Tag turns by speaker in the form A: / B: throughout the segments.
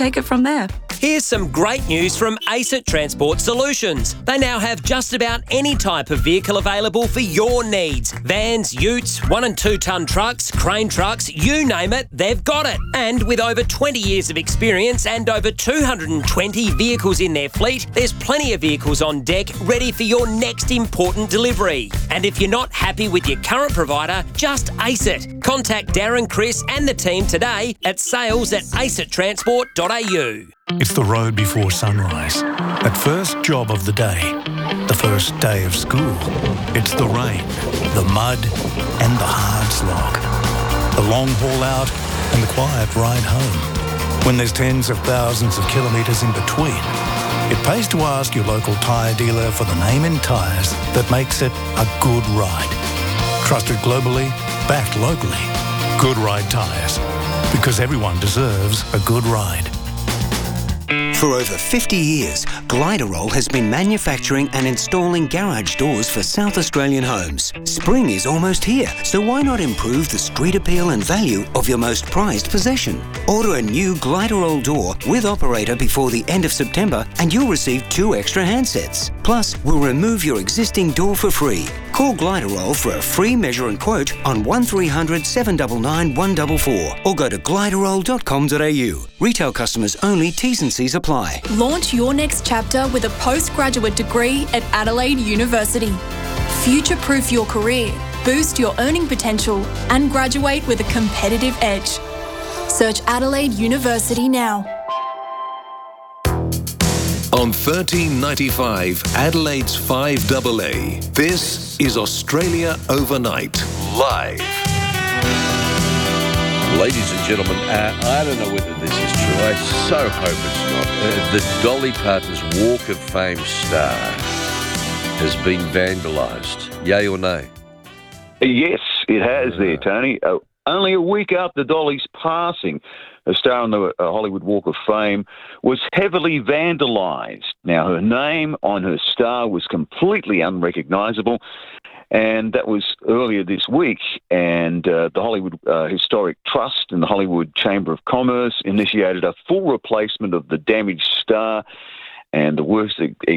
A: take it from there.
B: Here's some great news from ACET Transport Solutions. They now have just about any type of vehicle available for your needs. Vans, utes, 1 and 2 tonne trucks, crane trucks, you name it, they've got it. And with over 20 years of experience and over 220 vehicles in their fleet, there's plenty of vehicles on deck ready for your next important delivery. And if you're not happy with your current provider, just ace it. Contact Darren, Chris and the team today at sales@acettransport.au.
C: It's the road before sunrise. That first job of the day. The first day of school. It's the rain, the mud and the hard slog. The long haul out and the quiet ride home. When there's tens of thousands of kilometres in between, it pays to ask your local tyre dealer for the name in tyres that makes it a good ride. Trusted globally, backed locally. Good Ride Tyres. Because everyone deserves a good ride.
D: For over 50 years, Gliderol has been manufacturing and installing garage doors for South Australian homes. Spring is almost here, so why not improve the street appeal and value of your most prized possession? Order a new Gliderol door with operator before the end of September and you'll receive 2 extra handsets. Plus, we'll remove your existing door for free. Call Gliderol for a free measure and quote on 1300 799 144 or go to gliderol.com.au. Retail customers only, T's and C's apply.
E: Launch your next chapter with a postgraduate degree at Adelaide University. Future-proof your career, boost your earning potential and graduate with a competitive edge. Search Adelaide University now.
F: On 1395 Adelaide's 5AA, this is Australia Overnight, live.
G: Ladies and gentlemen, I don't know whether this is true. I so hope it's not. The Dolly Parton's Walk of Fame star has been vandalised. Yay or nay?
H: Yes, it has there, Tony. Only a week after Dolly's passing, a star on the Hollywood Walk of Fame was heavily vandalised. Now, her name on her star was completely unrecognisable, and that was earlier this week. And the Hollywood Historic Trust and the Hollywood Chamber of Commerce initiated a full replacement of the damaged star, and the work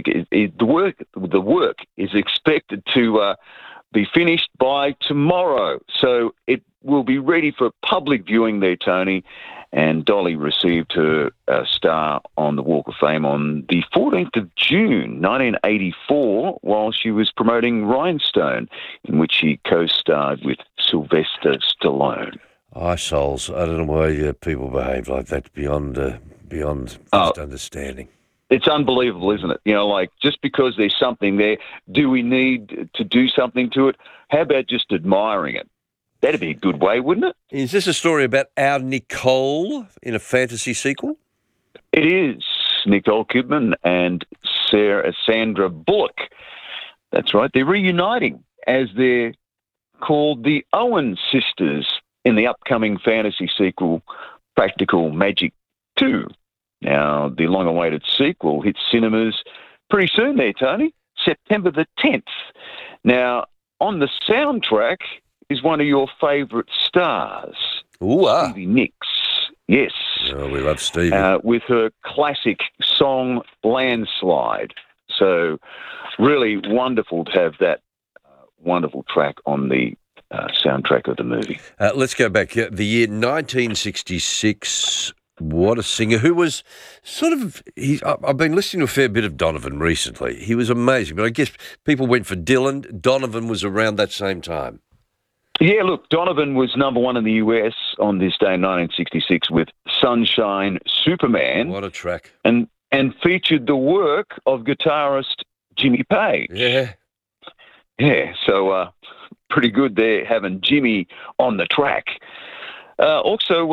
H: is expected to be finished by tomorrow. So it will be ready for public viewing there, Tony. And Dolly received her star on the Walk of Fame on the 14th of June, 1984, while she was promoting Rhinestone, in which she co-starred with Sylvester Stallone.
G: Souls, I don't know why people behave like that beyond just understanding.
H: It's unbelievable, isn't it? You know, like, just because there's something there, do we need to do something to it? How about just admiring it? That'd be a good way, wouldn't it?
G: Is this a story about our Nicole in a fantasy sequel?
H: It is. Nicole Kidman and Sandra Bullock. That's right. They're reuniting as they're called the Owen sisters in the upcoming fantasy sequel, Practical Magic 2. Now, the long-awaited sequel hits cinemas pretty soon there, Tony, September the 10th. Now, on the soundtrack is one of your favourite stars, Stevie Nicks. Yes.
G: Oh, we love Stevie.
H: With her classic song, Landslide. So really wonderful to have that wonderful track on the soundtrack of the movie.
G: Let's go back. The year 1966... What a singer who was sort of... I've been listening to a fair bit of Donovan recently. He was amazing, but I guess people went for Dylan. Donovan was around that same time.
H: Yeah, look, Donovan was number one in the US on this day in 1966 with Sunshine Superman.
G: What a track.
H: And featured the work of guitarist Jimmy Page.
G: Yeah.
H: Yeah, so pretty good there having Jimmy on the track. Also,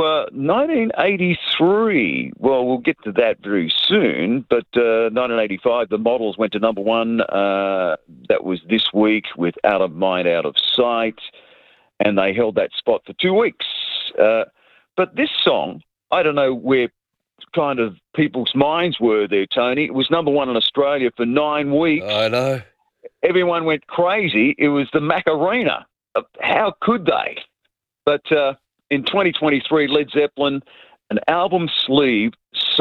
H: 1983, well, we'll get to that very soon, but 1985, the Models went to number one. That was this week with Out of Mind, Out of Sight, and they held that spot for 2 weeks. But this song, I don't know where kind of people's minds were there, Tony. It was number one in Australia for 9 weeks.
G: I know.
H: Everyone went crazy. It was the Macarena. How could they? But... in 2023, Led Zeppelin, an album sleeve